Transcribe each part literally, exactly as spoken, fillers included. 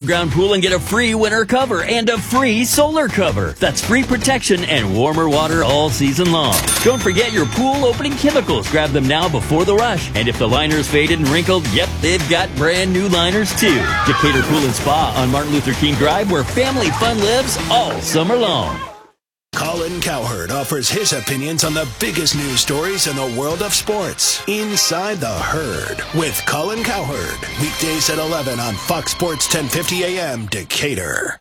ground pool and get a free winter cover and a free solar cover. That's free protection and warmer water all season long. Don't forget your pool opening chemicals. Grab them now before the rush. And if the liner's faded and wrinkled, yep, they've got brand new liners too. Decatur Pool and Spa on Martin Luther King Drive, where family fun lives all summer long. Colin Cowherd offers his opinions on the biggest news stories in the world of sports. Inside the Herd with Colin Cowherd. Weekdays at eleven on Fox Sports ten fifty A M Decatur.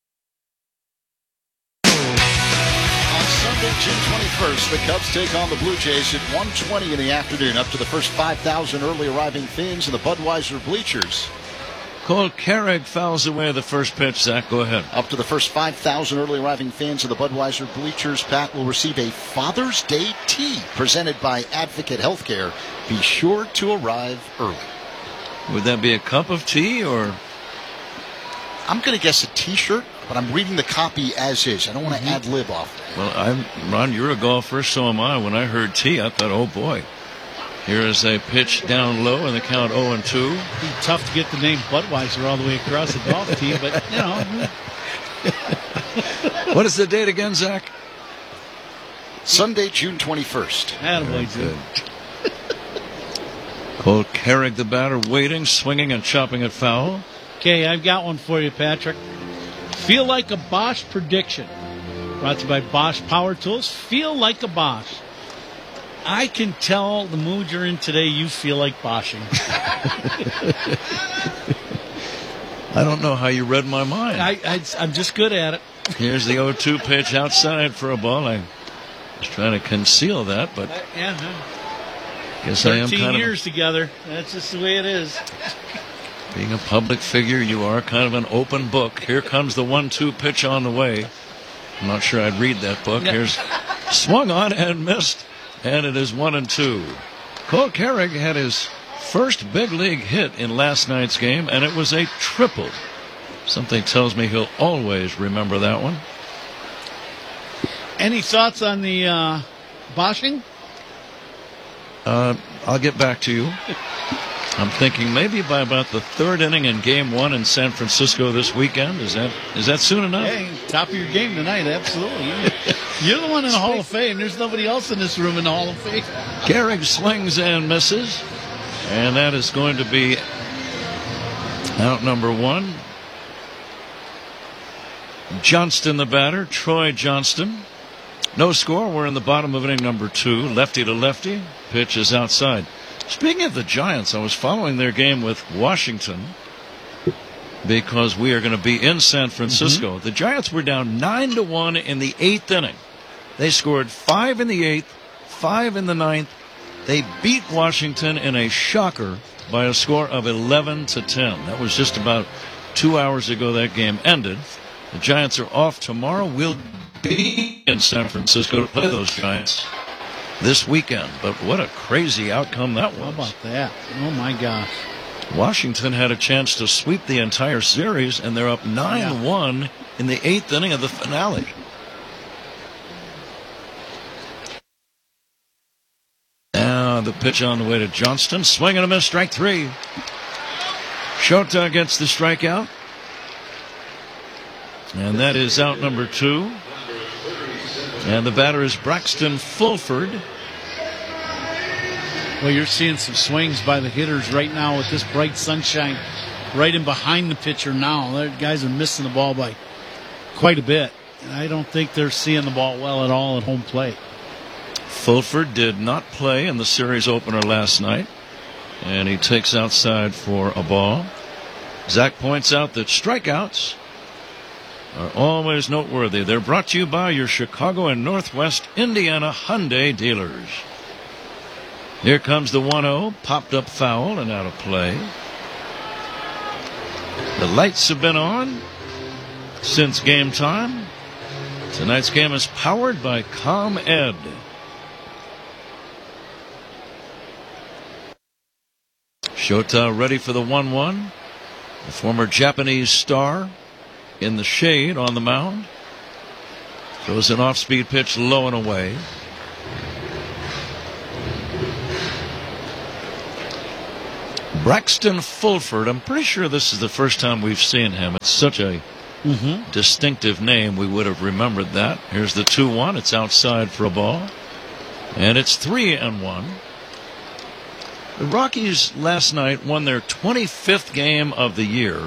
On Sunday, June twenty-first, the Cubs take on the Blue Jays at one twenty in the afternoon. Up to the first five thousand early arriving fans in the Budweiser bleachers. Cole Carrick fouls away the first pitch. Zach, go ahead. Up to the first five thousand early arriving fans of the Budweiser bleachers, Pat, will receive a Father's Day tea presented by Advocate Healthcare. Be sure to arrive early. Would that be a cup of tea or? I'm going to guess a T-shirt, but I'm reading the copy as is. I don't want to mm-hmm. ad-lib off. Well, I'm Ron, you're a golfer, so am I. When I heard tea, I thought, oh boy. Here is a pitch down low in the count oh and two. It'd be tough to get the name Budweiser all the way across the golf tee, but, you know. What is the date again, Zach? Sunday, June twenty-first. Attaboy, dude. Cole Carrick, the batter, waiting, swinging, and chopping it foul. Okay, I've got one for you, Patrick. Feel like a Bosch prediction. Brought to you by Bosch Power Tools. Feel like a Bosch. I can tell the mood you're in today, you feel like Bosching. I don't know how you read my mind. I, I, I'm just good at it. Here's the oh two pitch outside for a ball. I was trying to conceal that, but uh, yeah, guess I am kind of... thirteen years together. That's just the way it is. Being a public figure, you are kind of an open book. Here comes the one two pitch on the way. I'm not sure I'd read that book. No. Here's swung on and missed. And it is one and two. Cole Carrick had his first big league hit in last night's game, and it was a triple. Something tells me he'll always remember that one. Any thoughts on the uh, Bosching? Uh, I'll get back to you. I'm thinking maybe by about the third inning in Game One in San Francisco this weekend. Is that is that soon enough? Hey, top of your game tonight, absolutely. You're the one in the Hall of Fame. There's nobody else in this room in the Hall of Fame. Carrick swings and misses, and that is going to be out number one. Johnston, the batter, Troy Johnston. No score. We're in the bottom of inning number two. Lefty to lefty. Pitch is outside. Speaking of the Giants, I was following their game with Washington because we are going to be in San Francisco. Mm-hmm. The Giants were down nine to one in the eighth inning. They scored five in the eighth, five in the ninth. They beat Washington in a shocker by a score of eleven to ten. That was just about two hours ago that game ended. The Giants are off tomorrow. We'll be in San Francisco to play those Giants this weekend. But what a crazy outcome that was. How about that? Oh, my gosh. Washington had a chance to sweep the entire series, and they're up nine one yeah. in the eighth inning of the finale. Now the pitch on the way to Johnston. Swing and a miss, strike three. Shota gets the strikeout. And that is out number two. And the batter is Braxton Fulford. Well, you're seeing some swings by the hitters right now with this bright sunshine right in behind the pitcher now. The guys are missing the ball by quite a bit. And I don't think they're seeing the ball well at all at home plate. Fulford did not play in the series opener last night, and he takes outside for a ball. Zach points out that strikeouts are always noteworthy. They're brought to you by your Chicago and Northwest Indiana Hyundai dealers. Here comes the one oh, popped up foul and out of play. The lights have been on since game time. Tonight's game is powered by ComEd. Shota ready for the one one. The former Japanese star in the shade on the mound. Throws an off-speed pitch low and away. Braxton Fulford. I'm pretty sure this is the first time we've seen him. It's such a mm-hmm. distinctive name. We would have remembered that. Here's the two one. It's outside for a ball. And it's three and one. The Rockies last night won their twenty-fifth game of the year.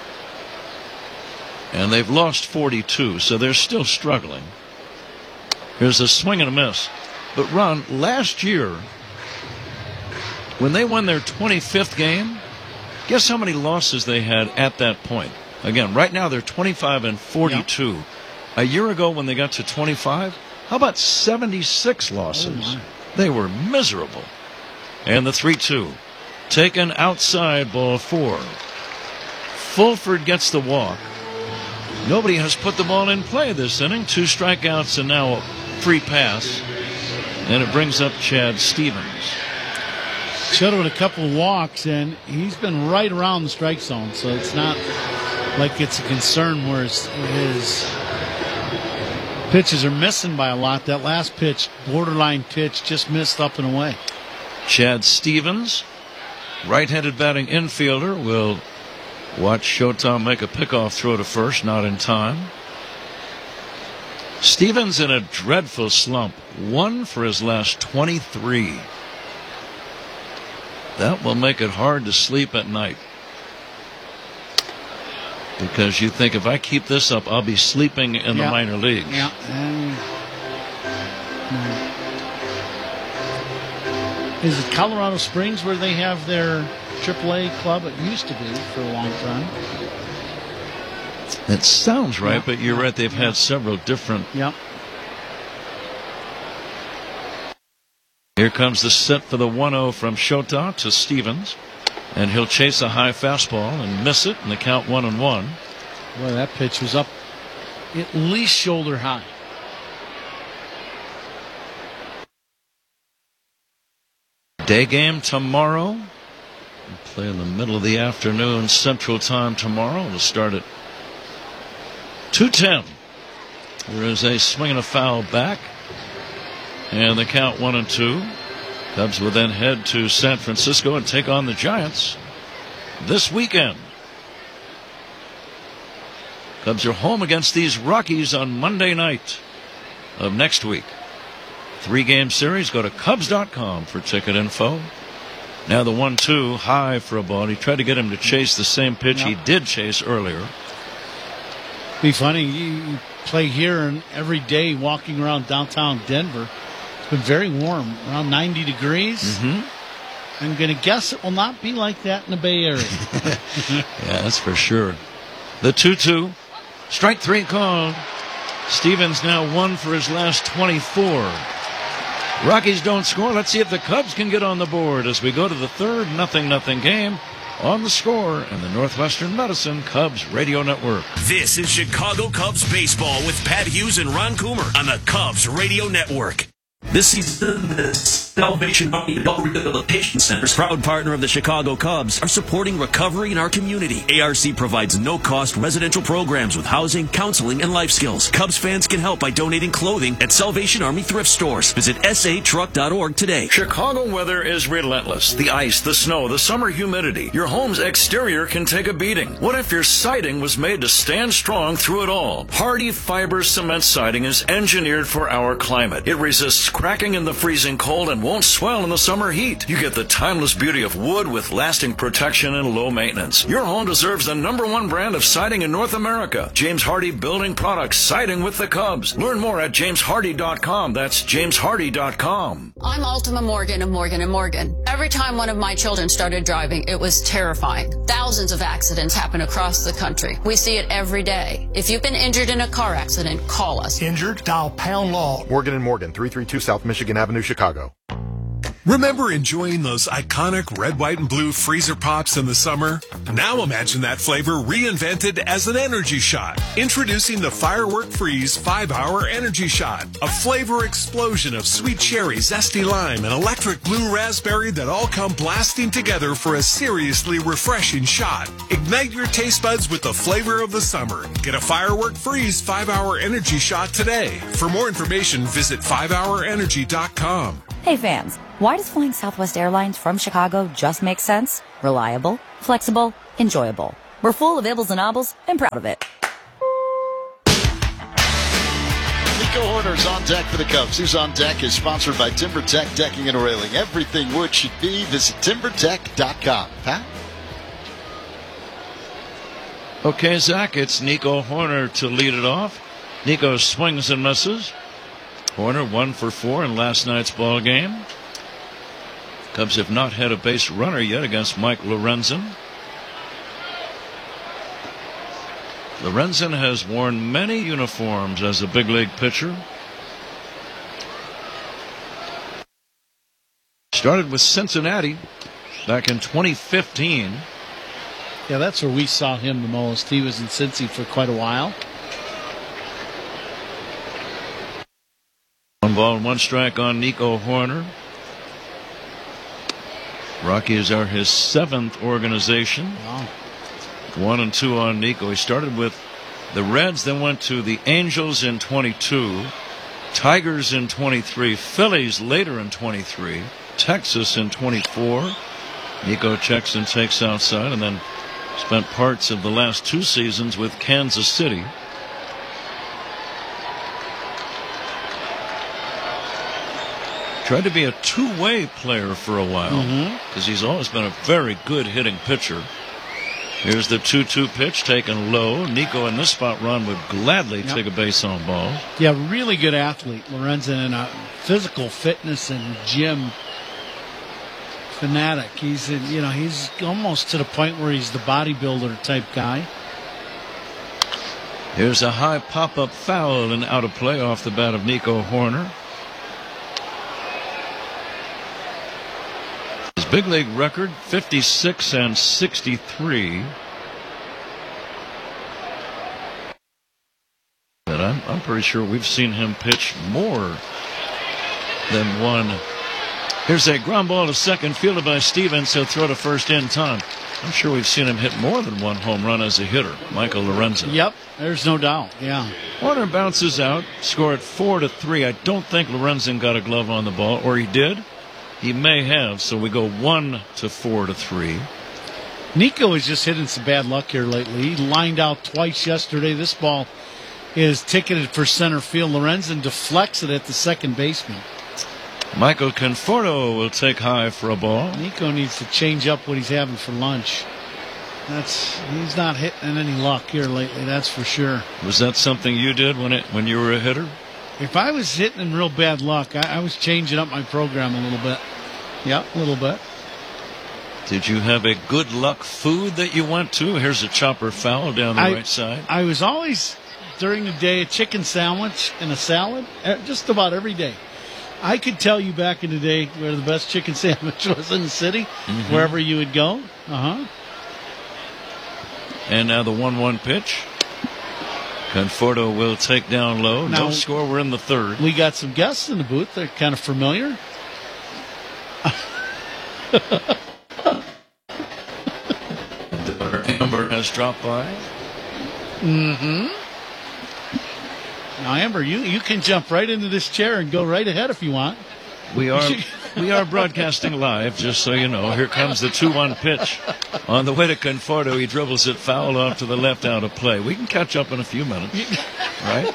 And they've lost forty-two, so they're still struggling. Here's a swing and a miss. But, Ron, last year, when they won their twenty-fifth game, guess how many losses they had at that point? Again, right now they're twenty-five and forty-two. Yep. A year ago when they got to twenty-five, how about seventy-six losses? Oh, they were miserable. And the three two. Taken outside, ball four. Fulford gets the walk. Nobody has put the ball in play this inning. Two strikeouts and now a free pass. And it brings up Chad Stevens. Showed him a couple of walks, and he's been right around the strike zone, so it's not like it's a concern where his, his pitches are missing by a lot. That last pitch, borderline pitch, just missed up and away. Chad Stevens, right-handed batting infielder, will watch Showtime make a pickoff throw to first, not in time. Stevens in a dreadful slump, one for his last twenty-three. That will make it hard to sleep at night. Because you think, if I keep this up, I'll be sleeping in yeah. the minor leagues. Yeah. And, no. Is it Colorado Springs where they have their triple A club? It used to be for a long time. It sounds right, yeah. but you're right. They've yeah. had several different. Yep. Here comes the set for the one oh from Shota to Stevens. And he'll chase a high fastball and miss it, and the count one and one. Boy, that pitch was up at least shoulder high. Day game tomorrow. We'll play in the middle of the afternoon, Central Time tomorrow. We'll start at two ten. There is a swing and a foul back. And the count one and two. Cubs will then head to San Francisco and take on the Giants this weekend. Cubs are home against these Rockies on Monday night of next week. Three-game series. Go to Cubs dot com for ticket info. Now the one two, high for a ball. He tried to get him to chase the same pitch yep. he did chase earlier. Be funny, you play here and every day walking around downtown Denver. It's been very warm, around ninety degrees. Mm-hmm. I'm going to guess it will not be like that in the Bay Area. Yeah, that's for sure. The two two, strike three called. Stevens now one for his last twenty-four. Rockies don't score. Let's see if the Cubs can get on the board as we go to the third nothing nothing game. On the Score and the Northwestern Medicine Cubs Radio Network. This is Chicago Cubs baseball with Pat Hughes and Ron Coomer on the Cubs Radio Network. This season, the Salvation Army Adult Rehabilitation Centers, proud partner of the Chicago Cubs, are supporting recovery in our community. A R C provides no-cost residential programs with housing, counseling, and life skills. Cubs fans can help by donating clothing at Salvation Army thrift stores. Visit S A truck dot org today. Chicago weather is relentless. The ice, the snow, the summer humidity. Your home's exterior can take a beating. What if your siding was made to stand strong through it all? Hardy Fiber Cement Siding is engineered for our climate. It resists cracking in the freezing cold and won't swell in the summer heat. You get the timeless beauty of wood with lasting protection and low maintenance. Your home deserves the number one brand of siding in North America. James Hardy Building Products, siding with the Cubs. Learn more at james hardy dot com. That's james hardy dot com. I'm Ultima Morgan of Morgan and Morgan. Every time one of my children started driving, it was terrifying. Thousands of accidents happen across the country. We see it every day. If you've been injured in a car accident, call us. Injured? Dial pound law. Morgan and Morgan, three thirty-two South Michigan Avenue, Chicago. Remember enjoying those iconic red, white, and blue freezer pops in the summer? Now imagine that flavor reinvented as an energy shot. Introducing the Firework Freeze five hour Energy Shot. A flavor explosion of sweet cherry, zesty lime, and electric blue raspberry that all come blasting together for a seriously refreshing shot. Ignite your taste buds with the flavor of the summer. Get a Firework Freeze five hour Energy Shot today. For more information, visit five hour energy dot com. Hey fans, Why does flying Southwest Airlines from Chicago just make sense? Reliable, flexible, enjoyable. We're full of ibbles and obbles and proud of it. Nico Horner's on deck for the Cubs. Who's on Deck is sponsored by TimberTech Decking and Railing. Everything wood should be. Visit timber tech dot com. Pat? Okay, Zach, it's Nico Horner to lead it off. Nico swings and misses. Horner one for four in last night's ball game. Cubs have not had a base runner yet against Mike Lorenzen. Lorenzen has worn many uniforms as a big league pitcher. Started with Cincinnati back in twenty fifteen. Yeah, that's where we saw him the most. He was in Cincy for quite a while. One ball and one strike on Nico Horner. Rockies are his seventh organization. Wow. One and two on Nico. He started with the Reds, then went to the Angels in twenty-two, Tigers in twenty-three, Phillies later in twenty-three, Texas in twenty-four. Nico checks and takes outside, and then spent parts of the last two seasons with Kansas City. Tried to be a two-way player for a while because mm-hmm. he's always been a very good hitting pitcher. Here's the two two pitch taken low. Nico in this spot run would gladly yep. take a base on ball. Yeah, really good athlete. Lorenzen in a physical fitness and gym fanatic. He's in, you know he's almost to the point where he's the bodybuilder type guy. Here's a high pop-up foul and out of play off the bat of Nico Horner. His big league record, fifty-six and sixty-three. But I'm, I'm pretty sure we've seen him pitch more than one. Here's a ground ball to second, fielded by Stevens. He'll throw to first in time. I'm sure we've seen him hit more than one home run as a hitter, Michael Lorenzen. Yep, there's no doubt, yeah. Horner bounces out, scored four to three. I don't think Lorenzen got a glove on the ball, or he did. He may have, so we go one to four to three. Nico is just hitting some bad luck here lately. He lined out twice yesterday. This ball is ticketed for center field. Lorenzen deflects it at the second baseman. Michael Conforto will take high for a ball. Nico needs to change up what he's having for lunch. That's he's not hitting any luck here lately, that's for sure. Was that something you did when it when you were a hitter? If I was hitting in real bad luck, I, I was changing up my program a little bit. Yeah, a little bit. Did you have a good luck food that you went to? Here's a chopper foul down the I, right side. I was always, during the day, a chicken sandwich and a salad, just about every day. I could tell you back in the day where the best chicken sandwich was in the city, mm-hmm. wherever you would go. Uh-huh. And now the one one pitch. Conforto will take down low. Now, no score. We're in the third. We got some guests in the booth. They're kind of familiar. Amber has dropped by. Mm-hmm. Now, Amber, you, you can jump right into this chair and go right ahead if you want. We are we are broadcasting live, just so you know. Here comes the two one pitch. On the way to Conforto, he dribbles it foul off to the left out of play. We can catch up in a few minutes, right?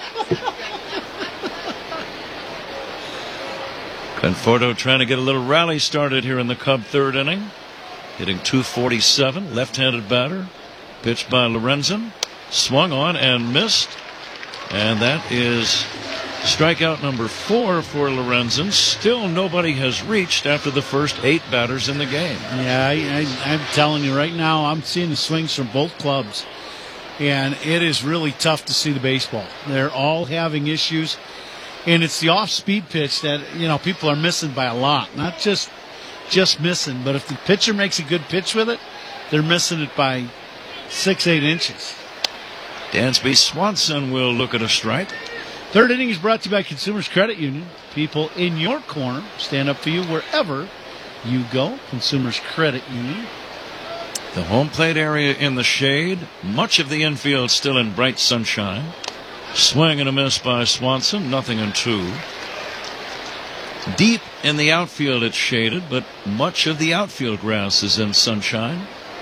Conforto trying to get a little rally started here in the Cub third inning. Hitting two forty-seven, left-handed batter. Pitched by Lorenzen. Swung on and missed. And that is strikeout number four for Lorenzen. Still nobody has reached after the first eight batters in the game. Yeah, I, I, I'm telling you right now, I'm seeing the swings from both clubs. And it is really tough to see the baseball. They're all having issues. And it's the off-speed pitch that, you know, people are missing by a lot. Not just just missing, but if the pitcher makes a good pitch with it, they're missing it by six, eight inches. Dansby Swanson will look at a strike. Third inning is brought to you by Consumers Credit Union. People in your corner stand up for you wherever you go. Consumers Credit Union. The home plate area in the shade. Much of the infield still in bright sunshine. Swing and a miss by Swanson. Nothing in two. Deep In the outfield, it's shaded, but much of the outfield grass is in sunshine.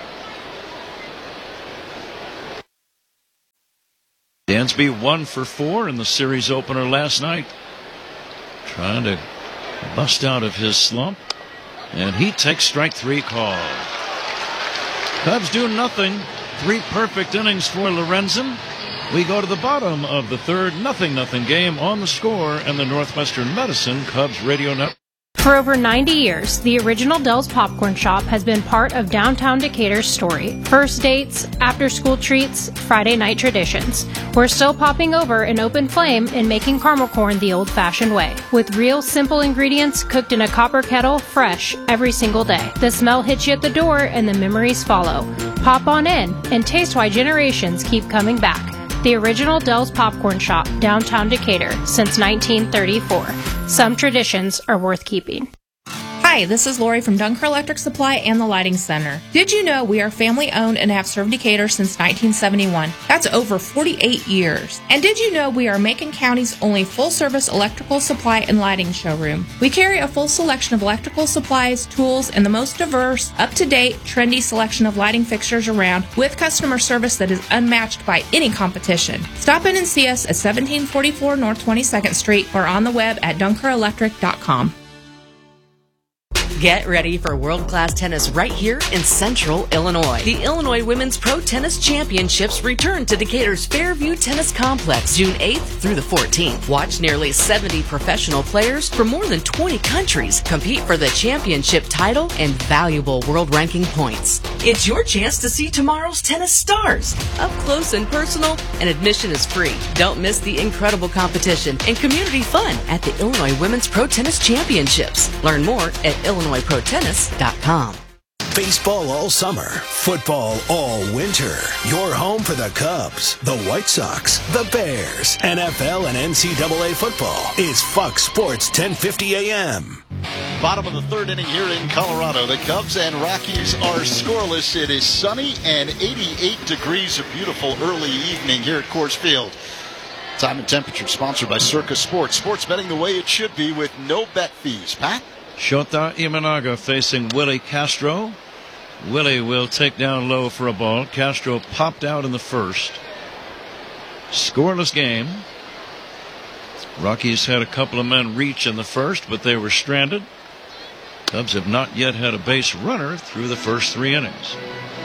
Dansby one for four in the series opener last night, trying to bust out of his slump, and he takes strike three call. Cubs do nothing. Three perfect innings for Lorenzen. We go to the bottom of the third, nothing nothing game on The Score and the Northwestern Medicine Cubs radio network. For over ninety years, the original Dell's Popcorn Shop has been part of downtown Decatur's story. First dates, after-school treats, Friday night traditions. We're still popping over an open flame and making caramel corn the old-fashioned way. With real simple ingredients cooked in a copper kettle, fresh every single day. The smell hits you at the door and the memories follow. Pop on in and taste why generations keep coming back. The original Dell's Popcorn Shop, downtown Decatur, since nineteen thirty-four. Some traditions are worth keeping. Hi, this is Lori from Dunker Electric Supply and the Lighting Center. Did you know we are family owned and have served Decatur since nineteen seventy-one? That's over forty-eight years. And did you know we are Macon County's only full-service electrical supply and lighting showroom? We carry a full selection of electrical supplies, tools, and the most diverse, up-to-date, trendy selection of lighting fixtures around with customer service that is unmatched by any competition. Stop in and see us at seventeen forty-four North twenty-second Street or on the web at dunker electric dot com. Get ready for world-class tennis right here in Central Illinois. The Illinois Women's Pro Tennis Championships return to Decatur's Fairview Tennis Complex June eighth through the fourteenth. Watch nearly seventy professional players from more than twenty countries compete for the championship title and valuable world ranking points. It's your chance to see tomorrow's tennis stars up close and personal, and admission is free. Don't miss the incredible competition and community fun at the Illinois Women's Pro Tennis Championships. Learn more at illinois pro tennis dot com. Baseball all summer, football all winter. Your home for the Cubs, the White Sox, the Bears, N F L and N C double A football is Fox Sports ten fifty A M. Bottom of the third inning here in Colorado. The Cubs and Rockies are scoreless. It is sunny and eighty-eight degrees. A beautiful early evening here at Coors Field. Time and temperature sponsored by Circus Sports. Sports betting the way it should be with no bet fees. Pat? Shota Imanaga facing Willie Castro. Willie will take down low for a ball. Castro popped out in the first. Scoreless game. Rockies had a couple of men reach in the first, but they were stranded. Cubs have not yet had a base runner through the first three innings.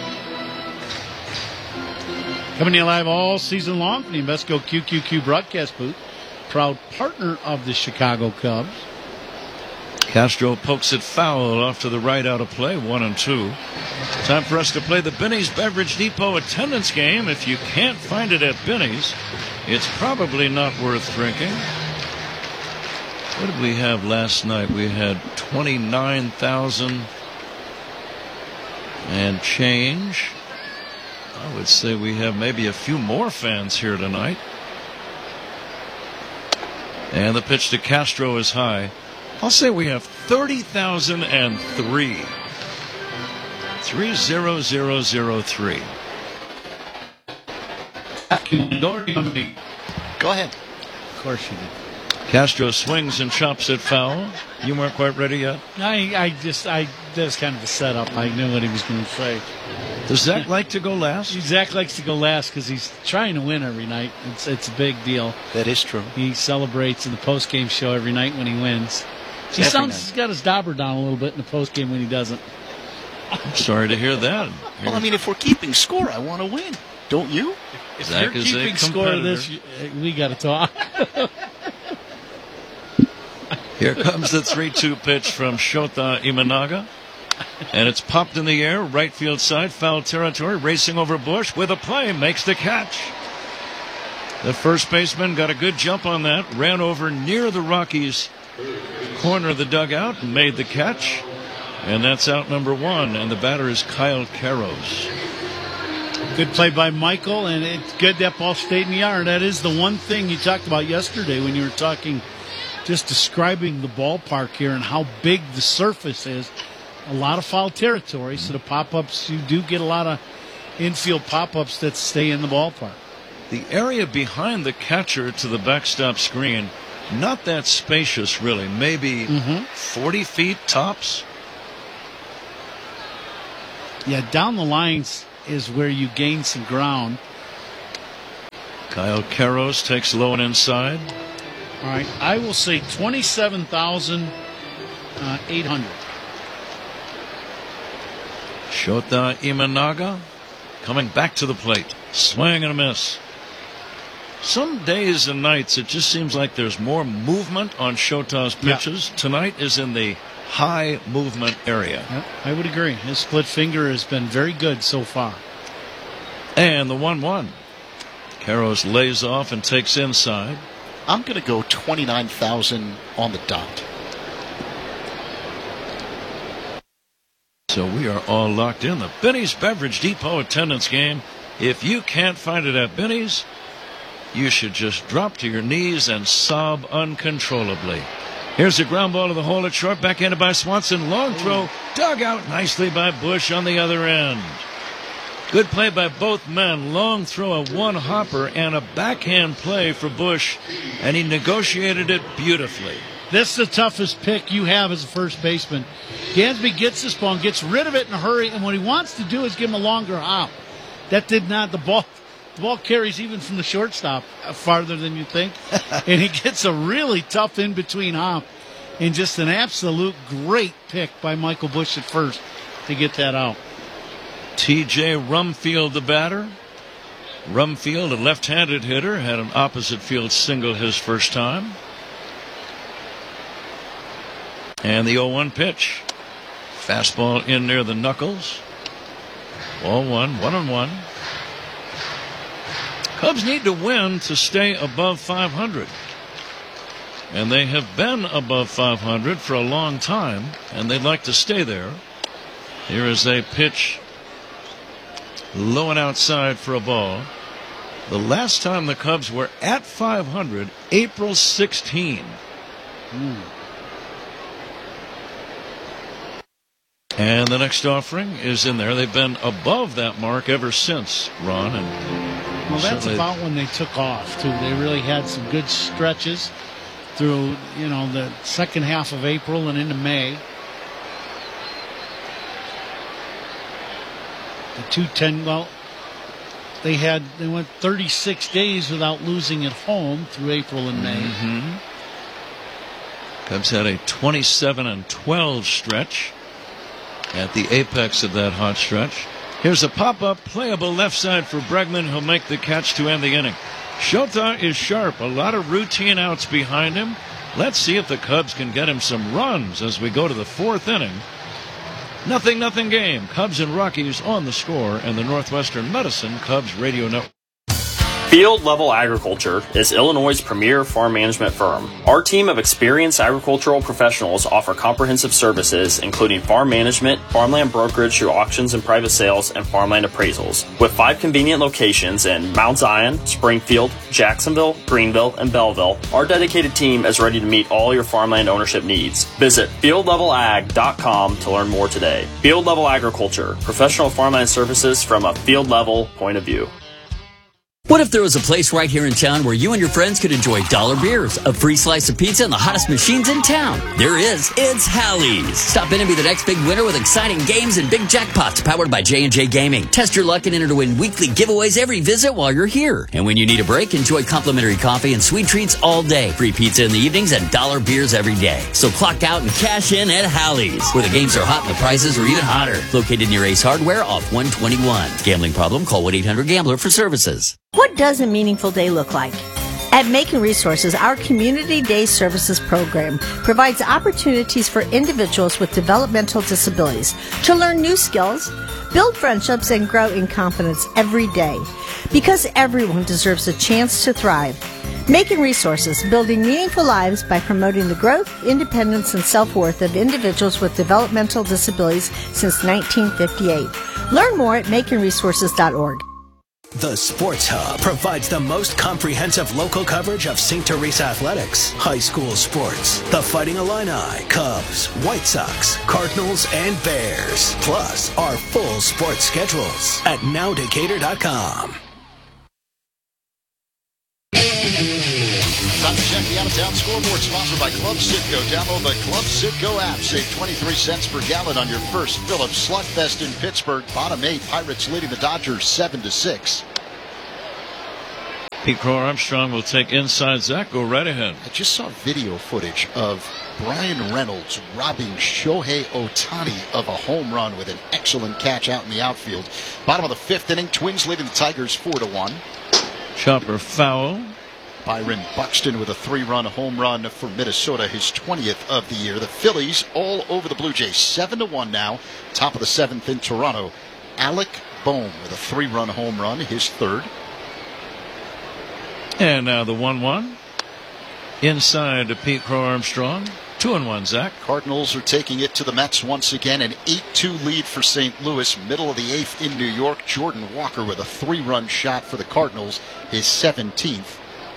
Coming to you live all season long from the Invesco Q Q Q broadcast booth. Proud partner of the Chicago Cubs. Castro pokes it foul off to the right out of play, one and two. Time for us to play the Binny's Beverage Depot attendance game. If you can't find it at Binny's, it's probably not worth drinking. What did we have last night? We had twenty-nine thousand and change. I would say we have maybe a few more fans here tonight. And the pitch to Castro is high. I'll say we have thirty thousand three. three zero zero zero three. Go ahead. Of course you did. Castro swings and chops it foul. You weren't quite ready yet? I, I just, I, that was kind of a setup. I knew what he was going to say. Does Zach like to go last? Zach likes to go last because he's trying to win every night. It's, it's a big deal. That is true. He celebrates in the post-game show every night when he wins. He Every sounds night. he's got his dauber down a little bit in the post-game when he doesn't. I'm sorry to hear that. Well, I mean, if we're keeping score, I want to win. Don't you? If Zach you're is a keeping score of this, you- we got to talk. Here comes the three two pitch from Shota Imanaga. And it's popped in the air, right field side, foul territory, racing over Bush with a play, makes the catch. The first baseman got a good jump on that, ran over near the Rockies' corner of the dugout, and made the catch. And that's out number one, and the batter is Kyle Karros. Good play by Michael, and it's good that ball stayed in the yard. That is the one thing you talked about yesterday when you were talking, just describing the ballpark here and how big the surface is. A lot of foul territory, so the pop-ups, you do get a lot of infield pop-ups that stay in the ballpark. The area behind the catcher to the backstop screen not that spacious, really. Maybe mm-hmm. forty feet tops. Yeah, down the lines is where you gain some ground. Kyle Karros takes low and inside. All right, I will say twenty-seven thousand eight hundred. Shota Imanaga coming back to the plate. Swing and a miss. Some days and nights it just seems like there's more movement on Shota's pitches. Yeah. Tonight is in the high movement area. Yep, I would agree. His split finger has been very good so far. And the one one. Karros lays off and takes inside. I'm going to go twenty-nine thousand on the dot. So we are all locked in. The Benny's Beverage Depot attendance game. If you can't find it at Benny's, you should just drop to your knees and sob uncontrollably. Here's a ground ball to the hole at short, backhanded by Swanson. Long throw, dug out nicely by Bush on the other end. Good play by both men. Long throw, a one-hopper, and a backhand play for Bush, and he negotiated it beautifully. This is the toughest pick you have as a first baseman. Gansby gets this ball and gets rid of it in a hurry, and what he wants to do is give him a longer hop. That did not, the ball the ball carries even from the shortstop farther than you think, and he gets a really tough in-between hop, and just an absolute great pick by Michael Bush at first to get that out. T J Rumfield, the batter. Rumfield, a left-handed hitter, had an opposite field single his first time. And the oh one pitch. Fastball in near the knuckles. Ball one, one on one. Cubs need to win to stay above five hundred. And they have been above five hundred for a long time, and they'd like to stay there. Here is a pitch low and outside for a ball. The last time the Cubs were at five hundred, April sixteenth. Mm. And the next offering is in there. They've been above that mark ever since, Ron. And well, that's about when they took off, too. They really had some good stretches through, you know, the second half of April and into May. The two ten, well, they had, they went thirty-six days without losing at home through April and May. Mm-hmm. Cubs had a twenty-seven and twelve stretch at the apex of that hot stretch. Here's a pop-up playable left side for Bregman. He'll make the catch to end the inning. Shota is sharp. A lot of routine outs behind him. Let's see if the Cubs can get him some runs as we go to the fourth inning. Nothing, nothing game. Cubs and Rockies on the score, and the Northwestern Medicine Cubs Radio Network. Field Level Agriculture is Illinois' premier farm management firm. Our team of experienced agricultural professionals offer comprehensive services including farm management, farmland brokerage through auctions and private sales, and farmland appraisals. With five convenient locations in Mount Zion, Springfield, Jacksonville, Greenville, and Belleville, our dedicated team is ready to meet all your farmland ownership needs. Visit field level ag dot com to learn more today. Field Level Agriculture, professional farmland services from a field level point of view. What if there was a place right here in town where you and your friends could enjoy dollar beers, a free slice of pizza, and the hottest machines in town? There is. It's Hallease. Stop in and be the next big winner with exciting games and big jackpots powered by J and J Gaming. Test your luck and enter to win weekly giveaways every visit while you're here. And when you need a break, enjoy complimentary coffee and sweet treats all day. Free pizza in the evenings and dollar beers every day. So clock out and cash in at Hallease, where the games are hot and the prizes are even hotter. Located near Ace Hardware off one twenty-one. Gambling problem? Call one eight hundred gambler for services. What does a meaningful day look like? At Macon Resources, our Community Day Services program provides opportunities for individuals with developmental disabilities to learn new skills, build friendships, and grow in confidence every day. Because everyone deserves a chance to thrive. Macon Resources, building meaningful lives by promoting the growth, independence, and self-worth of individuals with developmental disabilities since nineteen fifty-eight. Learn more at macon resources dot org. The Sports Hub provides the most comprehensive local coverage of Saint Teresa athletics, high school sports, the Fighting Illini, Cubs, White Sox, Cardinals, and Bears, plus our full sports schedules at now decatur dot com. Time to check the out-of-town scoreboard, sponsored by Club Citgo. Download the Club Citgo app. Save twenty-three cents per gallon on your first Phillips Slugfest in Pittsburgh. Bottom eight, Pirates leading the Dodgers seven to six. Pete Crow Armstrong will take inside. Zach, go right ahead. I just saw video footage of Brian Reynolds robbing Shohei Ohtani of a home run with an excellent catch out in the outfield. Bottom of the fifth inning, Twins leading the Tigers four to one. Chopper foul. Byron Buxton with a three-run home run for Minnesota, his twentieth of the year. The Phillies all over the Blue Jays, seven to one now. Top of the seventh in Toronto. Alec Bohm with a three-run home run, his third. And now the one one. Inside to Pete Crow Armstrong. two and one, Zach. Cardinals are taking it to the Mets once again. An eight two lead for Saint Louis. Middle of the eighth in New York. Jordan Walker with a three-run shot for the Cardinals, his seventeenth.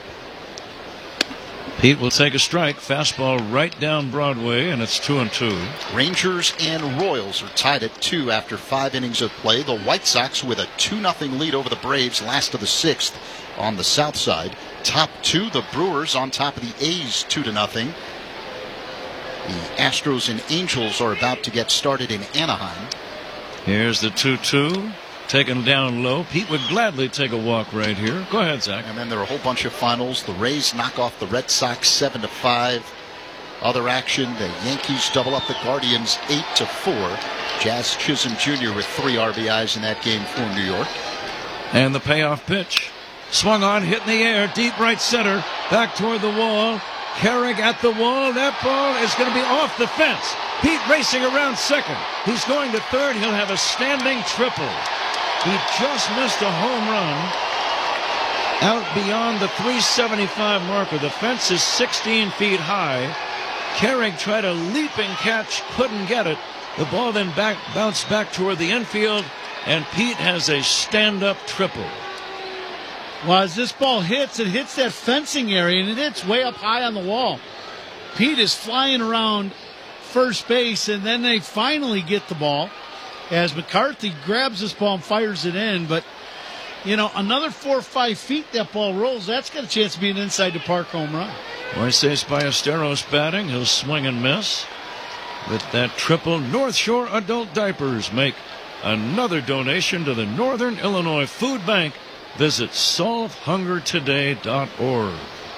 Pete will take a strike. Fastball right down Broadway, and it's two and two. Rangers and Royals are tied at two after five innings of play. The White Sox with a two nothing lead over the Braves, last of the sixth on the south side. Top two, the Brewers on top of the A's, two to nothing. The Astros and Angels are about to get started in Anaheim. Here's the two two. Taken down low. Pete would gladly take a walk right here. Go ahead, Zach. And then there are a whole bunch of finals. The Rays knock off the Red Sox seven to five. Other action, the Yankees double up the Guardians eight to four. Jazz Chisholm Junior with three R B Is in that game for New York. And the payoff pitch. Swung on, hit in the air, deep right center. Back toward the wall. Carrick at the wall. That ball is going to be off the fence. Pete racing around second. He's going to third. He'll have a standing triple. He just missed a home run out beyond the three seventy-five marker. The fence is sixteen feet high. Carrick tried a leaping catch, couldn't get it. The ball then back bounced back toward the infield, and Pete has a stand-up triple. Well, as this ball hits, it hits that fencing area, and it hits way up high on the wall. Pete is flying around first base, and then they finally get the ball as McCarthy grabs this ball and fires it in. But, you know, another four or five feet that ball rolls, that's got a chance to be an inside-the-park home run. Moises Ballesteros batting. He'll swing and miss. With that triple, North Shore Adult Diapers make another donation to the Northern Illinois Food Bank. Visit solve hunger today dot org.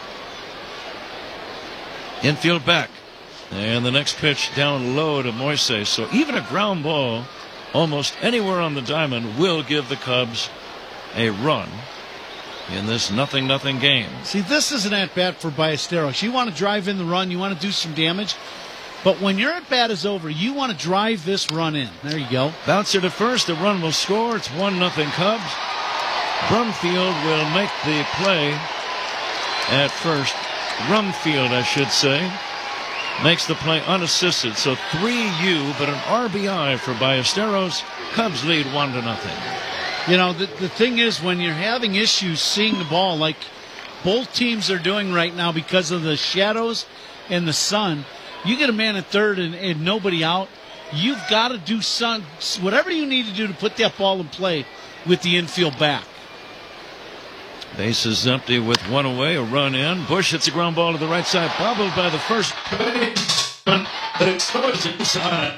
Infield back. And the next pitch down low to Moises. So even a ground ball almost anywhere on the diamond will give the Cubs a run in this nothing nothing game. See, this is an at-bat for Ballesteros. You want to drive in the run. You want to do some damage. But when your at-bat is over, you want to drive this run in. There you go. Bouncer to first. The run will score. It's one nothing Cubs. Brumfield will make the play at first. Brumfield, I should say, makes the play unassisted. So three U, but an R B I for Ballesteros. Cubs lead one to nothing. You know, the, the thing is, when you're having issues seeing the ball, like both teams are doing right now because of the shadows and the sun, you get a man at third and, and nobody out, you've got to do some, whatever you need to do to put that ball in play with the infield back. Base is empty with one away, a run in. Bush hits a ground ball to the right side, bobbled by the first baseman, but it goes inside.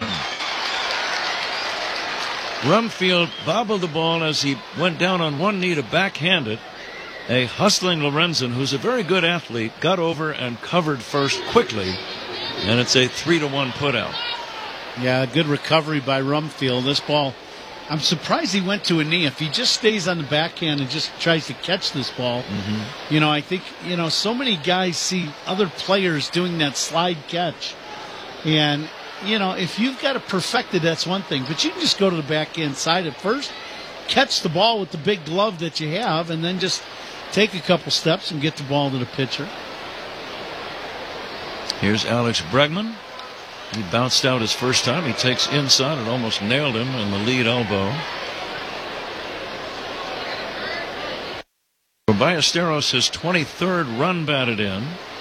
Brumfield bobbled the ball as he went down on one knee to backhand it. A hustling Lorenzen, who's a very good athlete, got over and covered first quickly, and it's a three to one putout. Yeah, good recovery by Brumfield. This ball, I'm surprised he went to a knee. If he just stays on the backhand and just tries to catch this ball, mm-hmm. you know, I think, you know, so many guys see other players doing that slide catch. And, you know, if you've got it perfected, that's one thing. But you can just go to the backhand side at first, catch the ball with the big glove that you have, and then just take a couple steps and get the ball to the pitcher. Here's Alex Bregman. He bounced out his first time. He takes inside and almost nailed him in the lead elbow. Ballesteros, his twenty-third run batted in.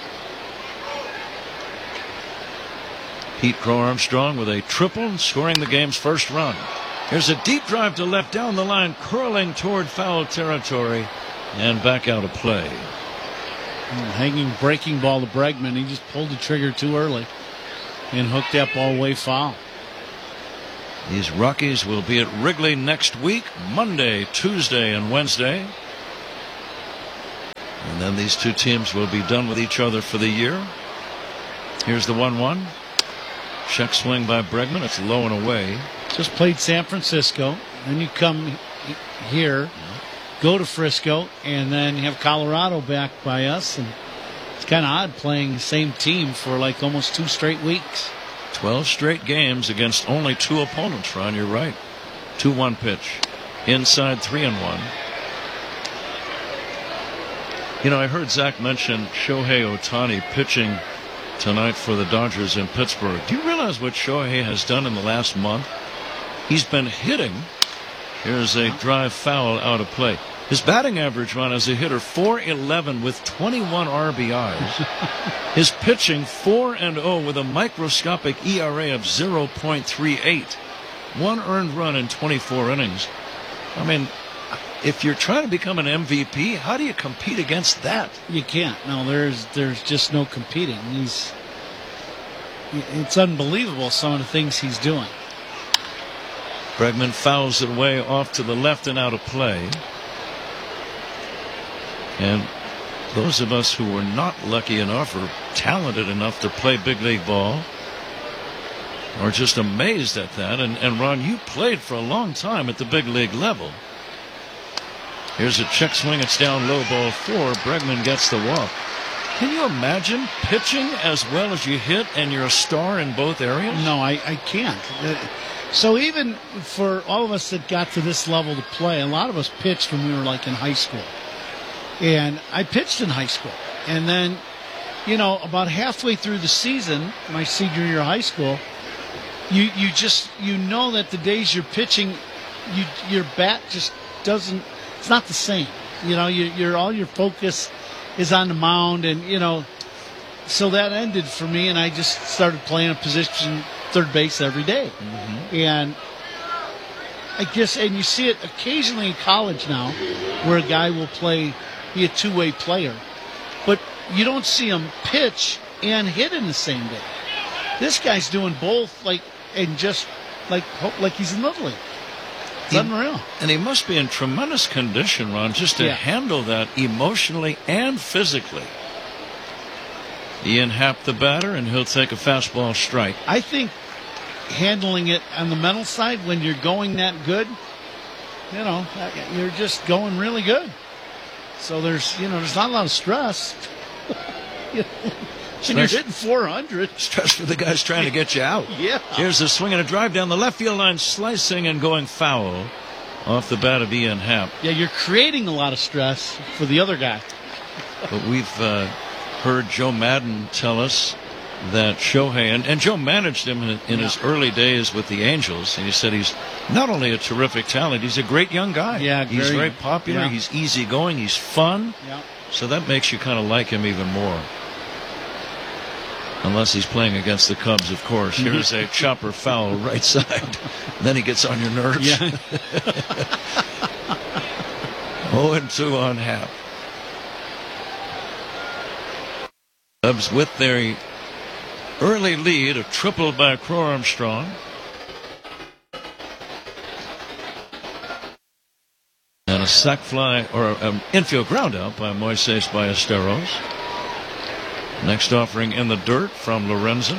Pete Crow Armstrong with a triple, scoring the game's first run. Here's a deep drive to left down the line, curling toward foul territory and back out of play. Hanging breaking ball to Bregman. He just pulled the trigger too early and hooked that ball way foul. These Rockies will be at Wrigley next week, Monday, Tuesday, and Wednesday. And then these two teams will be done with each other for the year. Here's the one one. Check swing by Bregman. It's low and away. Just played San Francisco. Then you come here, go to Frisco, and then you have Colorado back by us. And it's kind of odd playing the same team for like almost two straight weeks. twelve straight games against only two opponents, Ron. You're right. two one pitch. Inside three and one. You know, I heard Zach mention Shohei Ohtani pitching tonight for the Dodgers in Pittsburgh. Do you realize what Shohei has done in the last month? He's been hitting. Here's a drive foul out of play. His batting average, Ron, as a hitter, four eleven with twenty-one R B Is. His pitching, four and oh with a microscopic E R A of zero point three eight. One earned run in twenty-four innings. I mean, if you're trying to become an M V P, how do you compete against that? You can't. No, there's there's just no competing. He's it's unbelievable some of the things he's doing. Bregman fouls it away off to the left and out of play. And those of us who were not lucky enough or talented enough to play big league ball are just amazed at that. And, and Ron, you played for a long time at the big league level. Here's a check swing. It's down low, ball four. Bregman gets the walk. Can you imagine pitching as well as you hit and you're a star in both areas? No, I, I can't. So even for all of us that got to this level to play, a lot of us pitched when we were like in high school. And I pitched in high school. And then, you know, about halfway through the season, my senior year of high school, you, you just, you know that the days you're pitching, you, your bat just doesn't, it's not the same. You know, you, you're, all your focus is on the mound. And, you know, so that ended for me. And I just started playing a position third base every day. Mm-hmm. And I guess, and you see it occasionally in college now where a guy will play, be a two-way player, but you don't see him pitch and hit in the same day. This guy's doing both, like, and just like like he's in Little League. It's he, unreal. And he must be in tremendous condition, Ron, just to yeah. handle that emotionally and physically. Ian Happ, the batter, and he'll take a fastball strike. I think handling it on the mental side when you're going that good, you know, you're just going really good. So there's, you know, there's not a lot of stress. you know, and you're hitting four hundred. Stress for the guys trying to get you out. Yeah. Here's a swing and a drive down the left field line, slicing and going foul off the bat of Ian Happ. Yeah, you're creating a lot of stress for the other guy. But we've uh, heard Joe Madden tell us that Shohei, and, and Joe managed him in, in yeah. his early days with the Angels, and he said he's not only a terrific talent, he's a great young guy. Yeah, he's very, very popular, yeah. he's easygoing, he's fun, yeah. so that makes you kind of like him even more. Unless he's playing against the Cubs, of course. Here's a chopper foul right side. Then he gets on your nerves. Yeah. oh and two on Happ. Cubs with their early lead, a triple by Crow Armstrong. And a sac fly, or an infield ground out by Moises Ballesteros. Next offering in the dirt from Lorenzen.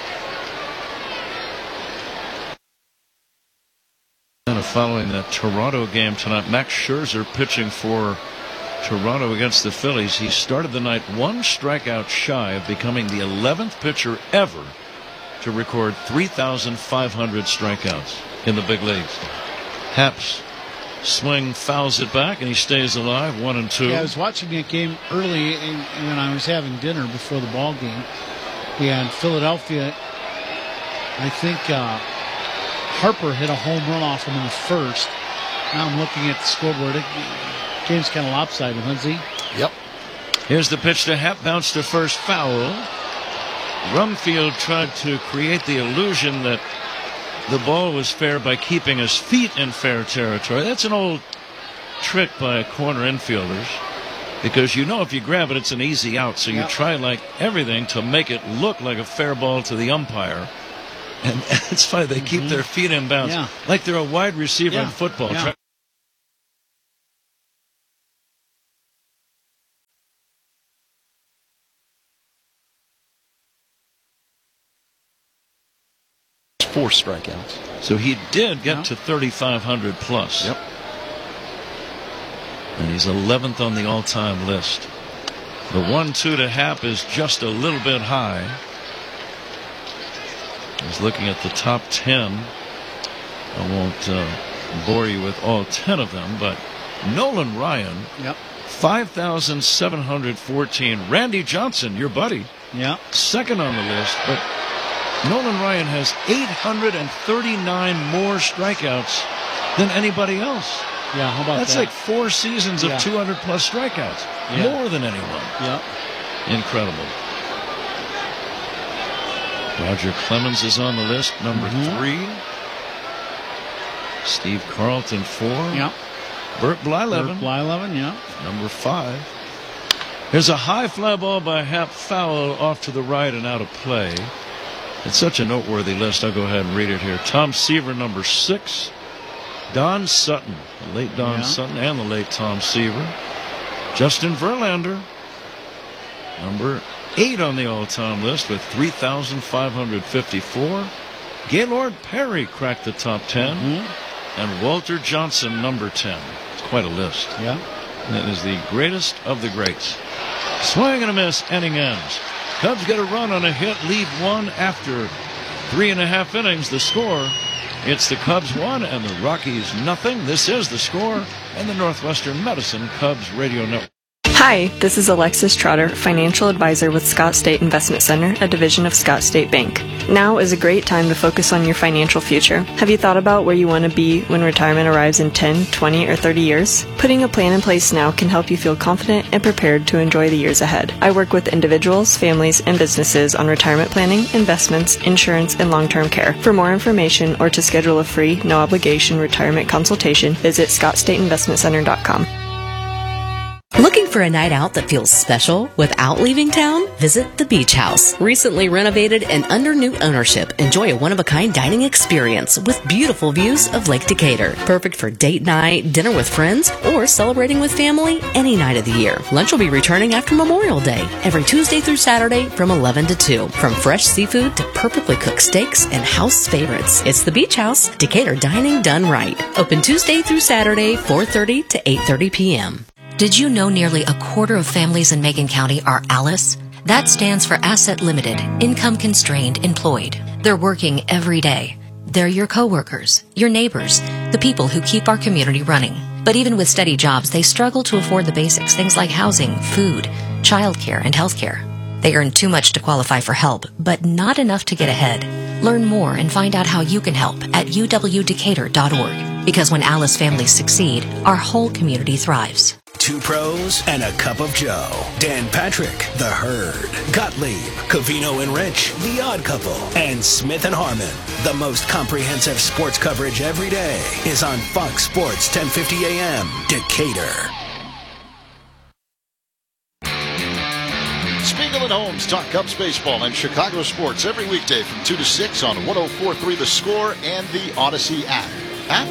And following that Toronto game tonight, Max Scherzer pitching for Toronto against the Phillies. He started the night one strikeout shy of becoming the eleventh pitcher ever to record three thousand five hundred strikeouts in the big leagues. Happ's swing fouls it back, and he stays alive, one and two. Yeah, I was watching that game early in, when I was having dinner before the ball game. And Philadelphia, I think uh, Harper hit a home run off him in the first. Now I'm looking at the scoreboard. It, game's kind of lopsided, huh, Z? Yep. Here's the pitch to Happ, bounce to first, foul. Rumfield tried to create the illusion that the ball was fair by keeping his feet in fair territory. That's an old trick by corner infielders. Because you know if you grab it, it's an easy out. So you yep. try like everything to make it look like a fair ball to the umpire. And it's funny, they keep mm-hmm. their feet in bounds. Yeah. Like they're a wide receiver yeah. in football. Yeah. Try- Four strikeouts. So he did get yeah. to thirty-five hundred plus. Yep. And he's eleventh on the all-time list. The one two to Happ is just a little bit high. He's looking at the top ten. I won't uh, bore you with all ten of them, but Nolan Ryan, yep. five thousand seven hundred fourteen. Randy Johnson, your buddy, yep. second on the list, but Nolan Ryan has eight hundred thirty-nine more strikeouts than anybody else. Yeah, how about That's that? like four seasons of yeah. two hundred plus strikeouts. Yeah. More than anyone. Yep. Incredible. Roger Clemens is on the list, number mm-hmm. three. Steve Carlton, four. Yep. Bert Blyleven. Bert Blyleven, yeah. Number five. Here's a high fly ball by Happ, foul off to the right and out of play. It's such a noteworthy list. I'll go ahead and read it here. Tom Seaver, number six. Don Sutton, the late Don yeah. Sutton and the late Tom Seaver. Justin Verlander, number eight on the all-time list with three thousand five hundred fifty-four. Gaylord Perry cracked the top ten. Mm-hmm. And Walter Johnson, number ten. It's quite a list. Yeah. And it is the greatest of the greats. Swing and a miss, inning ends. Cubs get a run on a hit, lead one after three and a half innings. The score, it's the Cubs one and the Rockies nothing. This is The Score and the Northwestern Medicine Cubs Radio Network. Hi, this is Alexis Trotter, financial advisor with Scott State Investment Center, a division of Scott State Bank. Now is a great time to focus on your financial future. Have you thought about where you want to be when retirement arrives in ten, twenty, or thirty years? Putting a plan in place now can help you feel confident and prepared to enjoy the years ahead. I work with individuals, families, and businesses on retirement planning, investments, insurance, and long-term care. For more information or to schedule a free, no-obligation retirement consultation, visit scott state investment center dot com. Looking for a night out that feels special without leaving town? Visit the Beach House. Recently renovated and under new ownership, enjoy a one-of-a-kind dining experience with beautiful views of Lake Decatur. Perfect for date night, dinner with friends, or celebrating with family any night of the year. Lunch will be returning after Memorial Day, every Tuesday through Saturday from eleven to two. From fresh seafood to perfectly cooked steaks and house favorites. It's the Beach House, Decatur dining done right. Open Tuesday through Saturday, four thirty to eight thirty p.m. Did you know nearly a quarter of families in Macon County are ALICE? That stands for Asset Limited, Income Constrained Employed. They're working every day. They're your coworkers, your neighbors, the people who keep our community running. But even with steady jobs, they struggle to afford the basics, things like housing, food, childcare, and healthcare. They earn too much to qualify for help, but not enough to get ahead. Learn more and find out how you can help at u w decatur dot org. Because when ALICE families succeed, our whole community thrives. Two pros and a cup of Joe. Dan Patrick, The Herd. Gottlieb, Covino and Rich, The Odd Couple. And Smith and Harmon. The most comprehensive sports coverage every day is on Fox Sports ten fifty A M, Decatur. Spiegel and Holmes talk Cubs baseball and Chicago sports every weekday from two to six on one oh four point three The Score and the Odyssey app. App?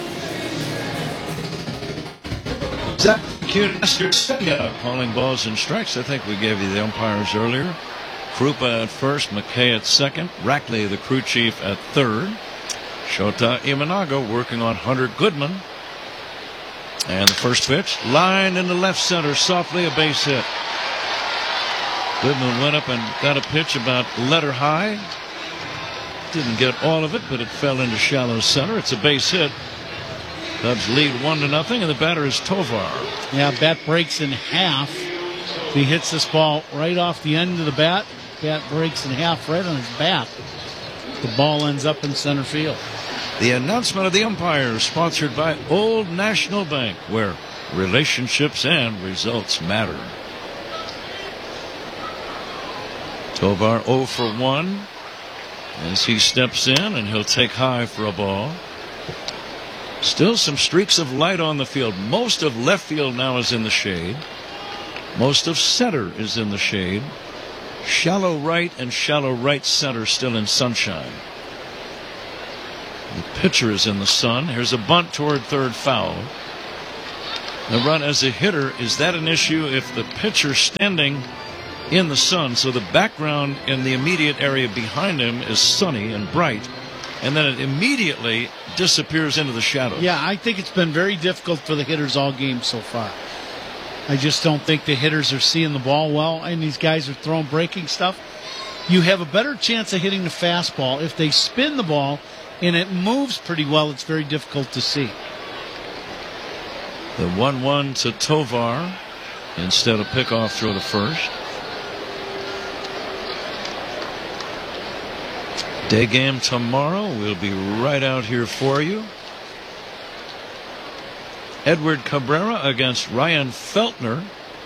Zach calling balls and strikes. I think we gave you the umpires earlier. Krupa at first, McKay at second, Rackley, the crew chief, at third. Shota Imanaga working on Hunter Goodman. And the first pitch, line into left center, softly a base hit. Goodman went up and got a pitch about letter high. Didn't get all of it, but it fell into shallow center. It's a base hit. Cubs lead one to nothing, and the batter is Tovar. Yeah, bat breaks in half. He hits this ball right off the end of the bat. Bat breaks in half right on his bat. The ball ends up in center field. The announcement of the umpires, sponsored by Old National Bank, where relationships and results matter. Tovar oh for one as he steps in, and he'll take high for a ball. Still some streaks of light on the field. Most of left field now is in the shade. Most of center is in the shade. Shallow right and shallow right center still in sunshine. The pitcher is in the sun. Here's a bunt toward third, foul. The run as a hitter, is that an issue if the pitcher standing in the sun, so the background in the immediate area behind him is sunny and bright, and then it immediately disappears into the shadows? Yeah, I think it's been very difficult for the hitters all game so far. I just don't think the hitters are seeing the ball well, and these guys are throwing breaking stuff. You have a better chance of hitting the fastball if they spin the ball and it moves pretty well. It's very difficult to see. The one one to Tovar instead of pickoff throw to first. Day game tomorrow. We'll be right out here for you. Edward Cabrera against Ryan Feltner.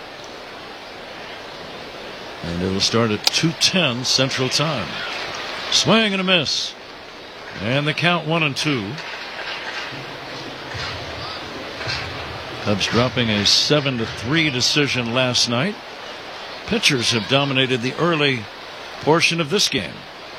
And it'll start at two ten Central Time. Swing and a miss. And the count one and two. Cubs dropping a seven to three decision last night. Pitchers have dominated the early portion of this game.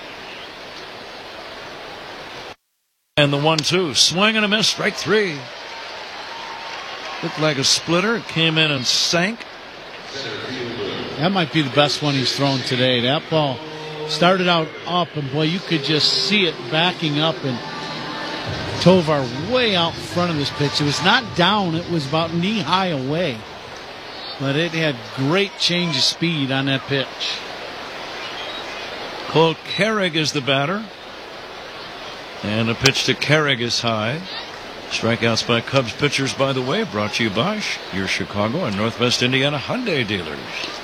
And the one two. Swing and a miss. Strike three. Looked like a splitter. It came in and sank. That might be the best one he's thrown today. That ball started out up, and boy, you could just see it backing up, and Tovar way out front of this pitch. It was not down. It was about knee high away. But it had great change of speed on that pitch. Cole Carrig is the batter. And a pitch to Carrig is high. Strikeouts by Cubs pitchers, by the way, brought to you by your Chicago and Northwest Indiana Hyundai dealers.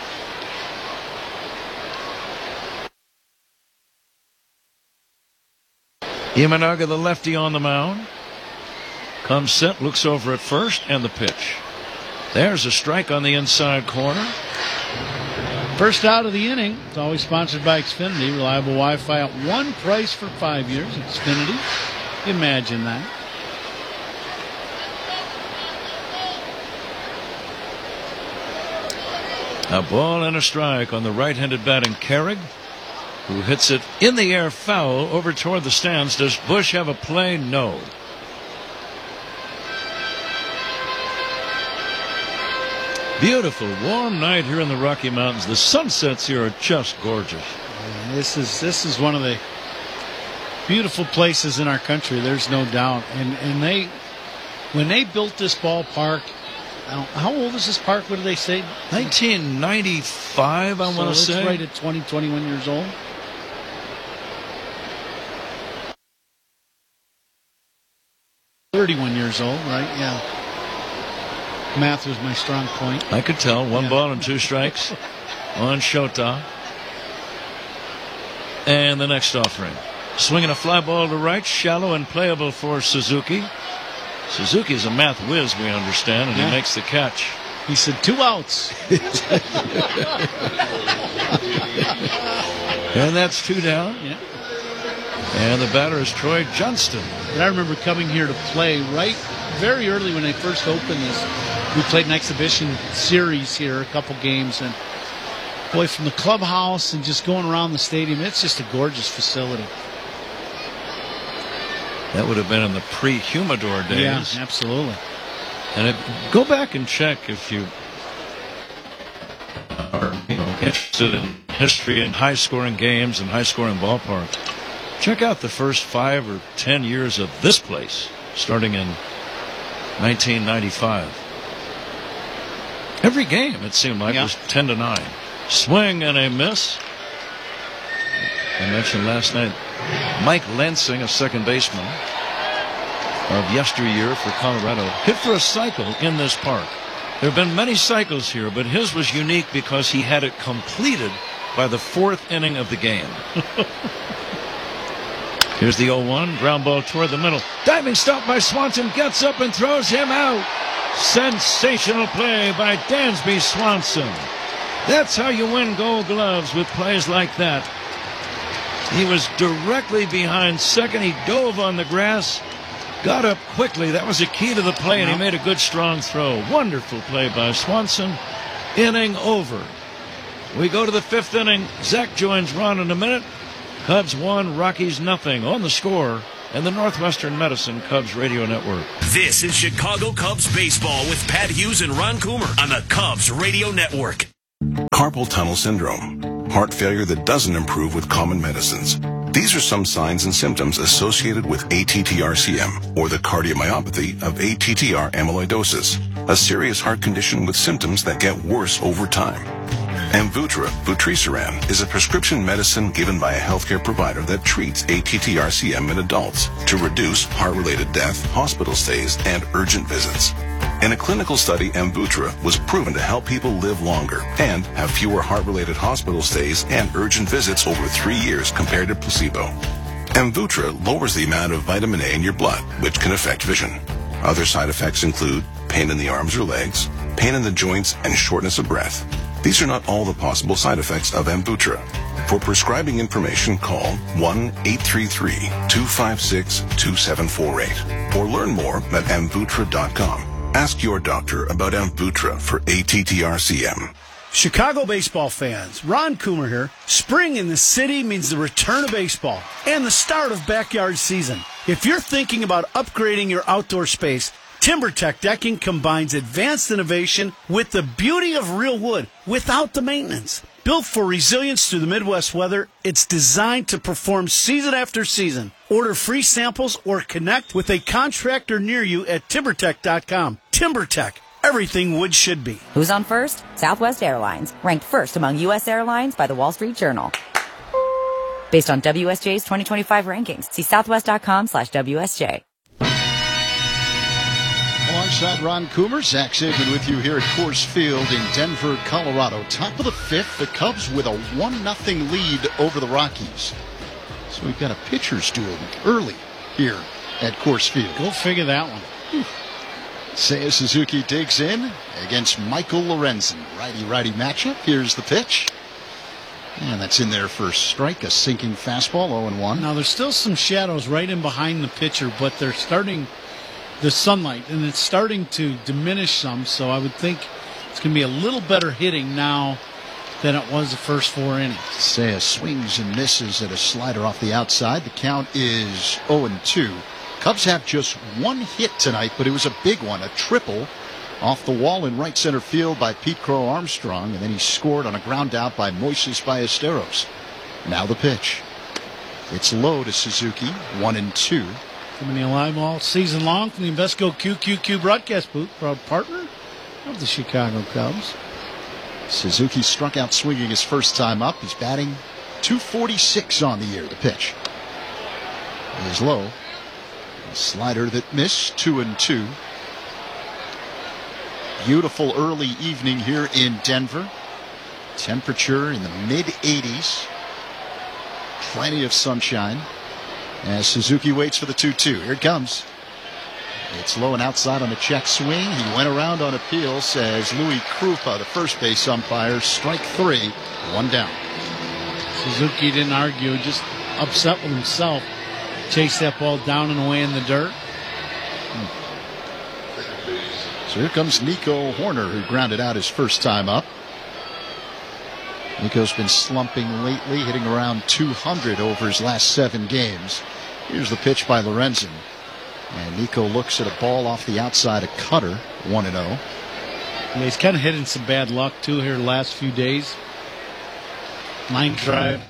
Imanaga, the lefty, on the mound. Comes set, looks over at first, and the pitch. There's a strike on the inside corner. First out of the inning. It's always sponsored by Xfinity. Reliable Wi-Fi at one price for five years. Xfinity. Imagine that. A ball and a strike on the right-handed batting Carrig, who hits it in the air foul over toward the stands. Does Bush have a play? No. Beautiful warm night here in the Rocky Mountains. The sunsets here are just gorgeous. Yeah, this is this is one of the beautiful places in our country. There's no doubt. And and they when they built this ballpark, how old is this park? What do they say? nineteen ninety-five, I so want to say. It's right at twenty, twenty-one years old. thirty-one years old, right? Yeah. Math was my strong point. I could tell. One yeah. ball and two strikes on Shota. And the next offering. Swinging a fly ball to right, shallow and playable for Suzuki. Suzuki is a math whiz, we understand, and yeah. he makes the catch. He said two outs. And that's two down. Yeah. And the batter is Troy Johnston. And I remember coming here to play right very early when they first opened this. We played an exhibition series here, a couple games, and boy, from the clubhouse and just going around the stadium, it's just a gorgeous facility. That would have been in the pre-humidor days. Yeah, absolutely. And it, go back and check if you are you know, interested in history and high-scoring games and high-scoring ballparks. Check out the first five or ten years of this place, starting in nineteen ninety-five. Every game, it seemed like, yeah. was ten to nine. Swing and a miss. I mentioned last night Mike Lansing, a second baseman of yesteryear for Colorado, hit for a cycle in this park. There have been many cycles here, but his was unique because he had it completed by the fourth inning of the game. Here's the oh one, ground ball toward the middle. Diving stop by Swanson, gets up and throws him out. Sensational play by Dansby Swanson. That's how you win Gold Gloves, with plays like that. He was directly behind second. He dove on the grass, got up quickly. That was a key to the play, and he made a good, strong throw. Wonderful play by Swanson. Inning over. We go to the fifth inning. Zach joins Ron in a minute. Cubs one, Rockies nothing on the score and the Northwestern Medicine Cubs Radio Network. This is Chicago Cubs baseball with Pat Hughes and Ron Coomer on the Cubs Radio Network. Carpal tunnel syndrome, heart failure that doesn't improve with common medicines. These are some signs and symptoms associated with A T T R C M, or the cardiomyopathy of A T T R amyloidosis, a serious heart condition with symptoms that get worse over time. Amvuttra, vutrisiran, is a prescription medicine given by a healthcare provider that treats A T T R C M in adults to reduce heart-related death, hospital stays, and urgent visits. In a clinical study, Amvuttra was proven to help people live longer and have fewer heart-related hospital stays and urgent visits over three years compared to placebo. Amvuttra lowers the amount of vitamin A in your blood, which can affect vision. Other side effects include pain in the arms or legs, pain in the joints, and shortness of breath. These are not all the possible side effects of Amvuttra. For prescribing information, call one eight three three, two five six, two seven four eight or learn more at amvuttra dot com. Ask your doctor about Amvuttra for A T T R C M. Chicago baseball fans, Ron Coomer here. Spring in the city means the return of baseball and the start of backyard season. If you're thinking about upgrading your outdoor space, TimberTech Decking combines advanced innovation with the beauty of real wood without the maintenance. Built for resilience through the Midwest weather, it's designed to perform season after season. Order free samples or connect with a contractor near you at timber tech dot com. TimberTech, everything wood should be. Who's on first? Southwest Airlines, ranked first among U S airlines by the Wall Street Journal. Based on W S J's twenty twenty-five rankings, see southwest dot com slash W S J. Alongside Ron Coomer, Zach Zaidman with you here at Coors Field in Denver, Colorado. Top of the fifth, the Cubs with a one nothing lead over the Rockies. So we've got a pitcher's duel early here at Coors Field. Go figure that one. Whew. Seiya Suzuki digs in against Michael Lorenzen. Righty-righty matchup. Here's the pitch. And that's in there for a strike, a sinking fastball, oh and one. Now, there's still some shadows right in behind the pitcher, but they're starting the sunlight, and it's starting to diminish some, so I would think it's going to be a little better hitting now than it was the first four innings. Seiya swings and misses at a slider off the outside. The count is oh and two. Cubs have just one hit tonight, but it was a big one, a triple off the wall in right center field by Pete Crow Armstrong, and then he scored on a ground out by Moises Ballesteros. Now the pitch. It's low to Suzuki, one and two. Coming in live all season long from the Invesco Q Q Q broadcast booth, proud partner of the Chicago Cubs. Suzuki struck out swinging his first time up. He's batting two forty-six on the year. The pitch is low. A slider that missed, two and two. Beautiful early evening here in Denver. Temperature in the mid eighties. Plenty of sunshine. As Suzuki waits for the two two. Here it comes. It's low and outside on a check swing. He went around on appeal, says Louis Krupa, the first base umpire. Strike three, one down. Suzuki didn't argue, just upset with himself. Chased that ball down and away in the dirt. So here comes Nico Horner, who grounded out his first time up. Nico's been slumping lately, hitting around two hundred over his last seven games. Here's the pitch by Lorenzen. And Nico looks at a ball off the outside, a cutter, one and oh. Yeah, he's kind of hitting some bad luck, too, here the last few days. Line drive.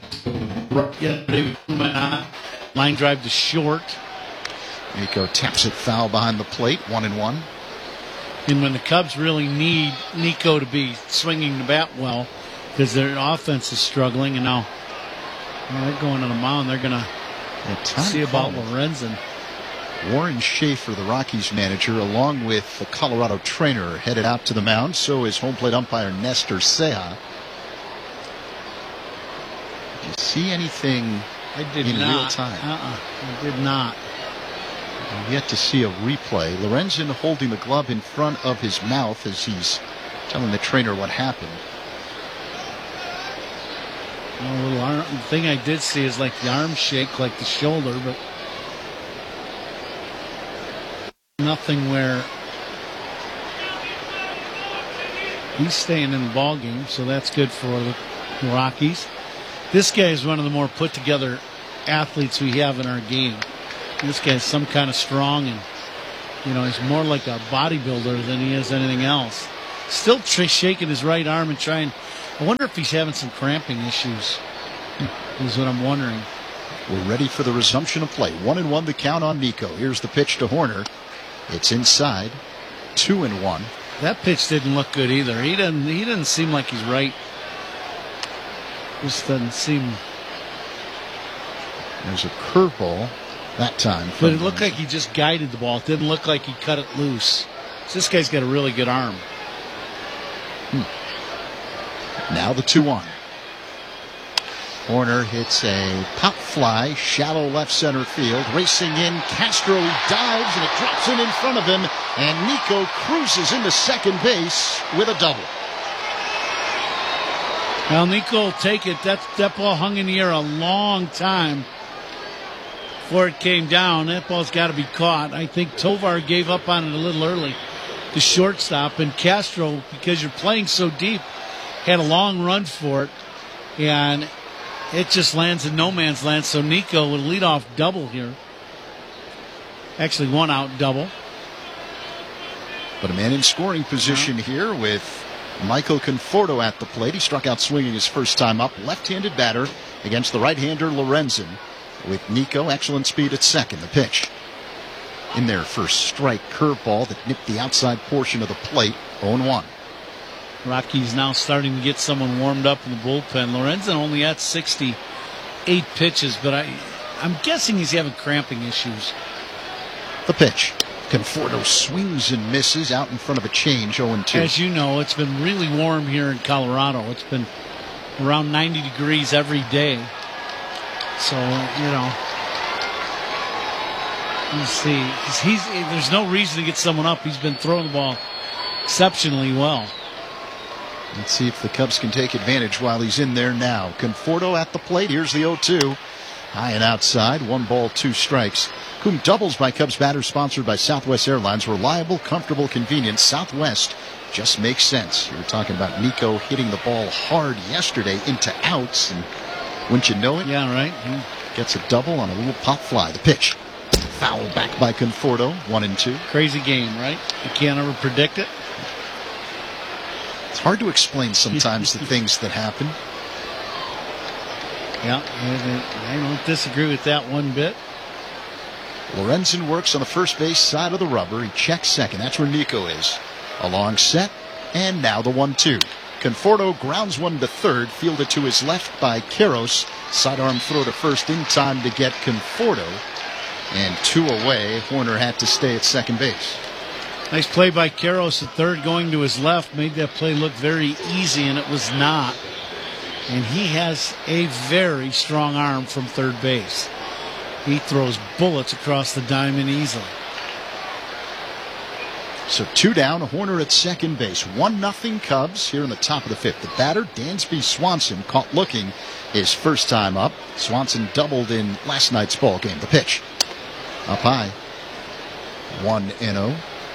Line drive to short. Nico taps it foul behind the plate, one and one. And when the Cubs really need Nico to be swinging the bat well, because their offense is struggling, and now well, they're going on the mound. They're going to see about Lorenzen. Warren Schaefer, the Rockies manager, along with the Colorado trainer, headed out to the mound. So is home plate umpire Nestor Seiya. Did you see anything I did in not. real time? Uh-uh. I did not. I've yet to see a replay. Lorenzen holding the glove in front of his mouth as he's telling the trainer what happened. A little arm, the thing I did see is like the arm shake, like the shoulder, but nothing where He's staying in the ball game, so that's good for the Rockies. This guy is one of the more put-together athletes we have in our game. This guy's some kind of strong, and you know he's more like a bodybuilder than he is anything else. Still tr- shaking his right arm and trying. I wonder if he's having some cramping issues. Is what I'm wondering. We're ready for the resumption of play. One and one the count on Nico. Here's the pitch to Horner. It's inside. Two and one. That pitch didn't look good either. He doesn't. He doesn't seem like he's right. Just doesn't seem. There's a curveball that time. But it looked like he just guided the ball. It didn't look like he cut it loose. So this guy's got a really good arm. Hmm. Now the two one. Horner hits a pop fly, shallow left center field. Racing in, Castro dives, and it drops in in front of him. And Nico cruises into second base with a double. Well, Nico will take it. That, that ball hung in the air a long time before it came down. That ball's got to be caught. I think Tovar gave up on it a little early, the shortstop. And Castro, because you're playing so deep, had a long run for it. And it just lands in no man's land, so Nico would lead off double here. Actually, one out double. But a man in scoring position yeah. here with Michael Conforto at the plate. He struck out swinging his first time up. Left-handed batter against the right-hander Lorenzen. With Nico, excellent speed at second. The pitch. In there, first strike curveball that nipped the outside portion of the plate. oh and one. Rockies now starting to get someone warmed up in the bullpen. Lorenzen only at sixty-eight pitches, but I, I'm guessing he's having cramping issues. The pitch. Conforto swings and misses out in front of a change, oh and two. As you know, it's been really warm here in Colorado. It's been around ninety degrees every day. So, you know, you see, he's, he's, there's no reason to get someone up. He's been throwing the ball exceptionally well. Let's see if the Cubs can take advantage while he's in there now. Conforto at the plate. Here's the oh two. High and outside. One ball, two strikes. Coom doubles by Cubs batter, sponsored by Southwest Airlines. Reliable, comfortable, convenient. Southwest just makes sense. You were talking about Nico hitting the ball hard yesterday into outs. And wouldn't you know it? Yeah, right. He gets a double on a little pop fly. The pitch. Foul back by Conforto. One and two. Crazy game, right? You can't ever predict it. It's hard to explain sometimes the things that happen. Yeah, I don't disagree with that one bit. Lorenzen works on the first base side of the rubber. He checks second. That's where Nico is. A long set, and now the one two. Conforto grounds one to third, fielded to his left by Queiroz. Sidearm throw to first in time to get Conforto. And two away. Horner had to stay at second base. Nice play by Queiroz at third, going to his left. Made that play look very easy, and it was not. And he has a very strong arm from third base. He throws bullets across the diamond easily. So two down, Horner at second base. One nothing Cubs here in the top of the fifth. The batter, Dansby Swanson, caught looking his first time up. Swanson doubled in last night's ball game. The pitch. Up high. one and oh.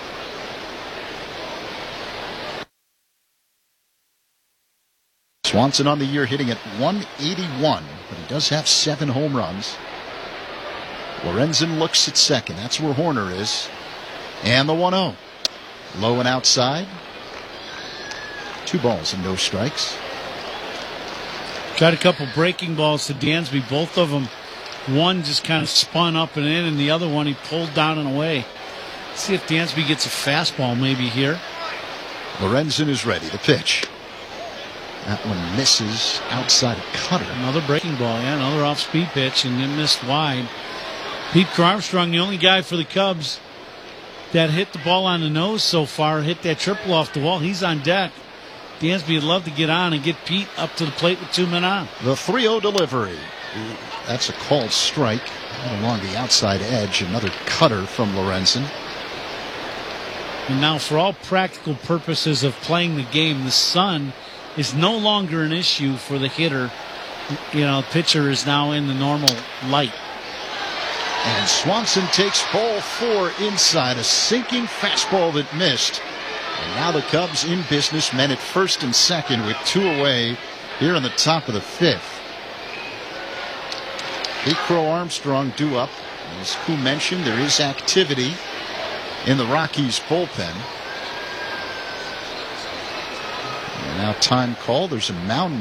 Swanson on the year hitting at one eighty-one, but he does have seven home runs. Lorenzen looks at second. That's where Horner is. And the one oh. Low and outside. Two balls and no strikes. Tried a couple breaking balls to Dansby. Both of them, one just kind of spun up and in, and the other one he pulled down and away. Let's see if Dansby gets a fastball maybe here. Lorenzen is ready to pitch. That one misses outside a cutter. Another breaking ball, yeah, another off-speed pitch, and then missed wide. Pete Armstrong, the only guy for the Cubs that hit the ball on the nose so far, hit that triple off the wall. He's on deck. Dansby would love to get on and get Pete up to the plate with two men on. The three oh delivery. That's a called strike. Right along the outside edge, another cutter from Lorenzen. And now, for all practical purposes of playing the game, the sun is no longer an issue for the hitter. You know, the pitcher is now in the normal light. And Swanson takes ball four inside, a sinking fastball that missed. And now the Cubs in business, men at first and second with two away here in the top of the fifth. Big Crow Armstrong due up. As Koo mentioned, there is activity in the Rockies bullpen. And now time call. There's a mound